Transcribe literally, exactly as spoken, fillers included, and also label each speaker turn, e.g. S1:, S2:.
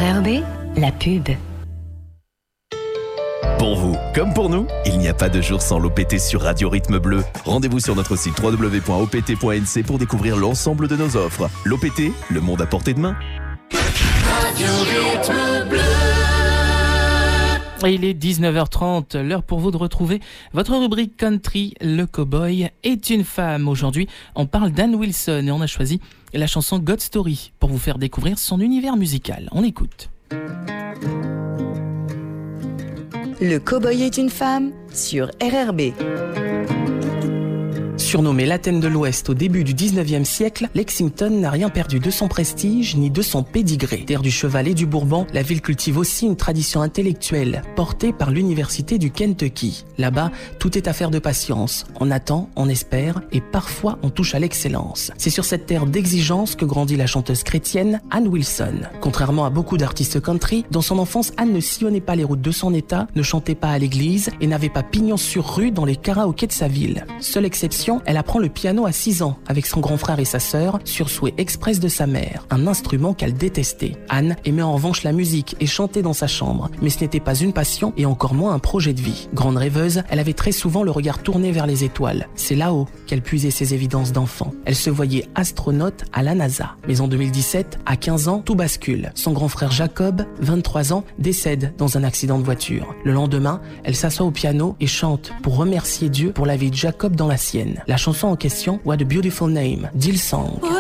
S1: R R B, la pub.
S2: Pour vous, comme pour nous, il n'y a pas de jour sans l'O P T sur Radio Rythme Bleu. Rendez-vous sur notre site w w w point o p t point n c pour découvrir l'ensemble de nos offres. L'O P T, le monde à portée de main.
S3: Radio Rythme Bleu.
S4: Il est dix-neuf heures trente, l'heure pour vous de retrouver votre rubrique country. Le cowboy est une femme. Aujourd'hui, on parle d'Ann Wilson et on a choisi la chanson God Story pour vous faire découvrir son univers musical. On écoute.
S5: Le cowboy est une femme sur R R B.
S6: Surnommée l'Athènes de l'Ouest au début du dix-neuvième siècle, Lexington n'a rien perdu de son prestige ni de son pédigré. Terre du cheval et du Bourbon, la ville cultive aussi une tradition intellectuelle portée par l'université du Kentucky. Là-bas, tout est affaire de patience. On attend, on espère et parfois on touche à l'excellence. C'est sur cette terre d'exigence que grandit la chanteuse chrétienne Ann Wilson. Contrairement à beaucoup d'artistes country, dans son enfance, Ann ne sillonnait pas les routes de son état, ne chantait pas à l'église et n'avait pas pignon sur rue dans les karaokés de sa ville. Seule exception, elle apprend le piano à six ans avec son grand frère et sa sœur sur souhait express de sa mère, un instrument qu'elle détestait. Anne aimait en revanche la musique et chantait dans sa chambre, mais ce n'était pas une passion et encore moins un projet de vie. Grande rêveuse, elle avait très souvent le regard tourné vers les étoiles. C'est là-haut qu'elle puisait ses évidences d'enfant. Elle se voyait astronaute à la NASA. Mais en deux mille dix-sept, à quinze ans, tout bascule. Son grand frère Jacob, vingt-trois ans, décède dans un accident de voiture. Le lendemain, elle s'assoit au piano et chante pour remercier Dieu pour la vie de Jacob dans la sienne. La chanson en question, What a Beautiful Name, d'Hillsong.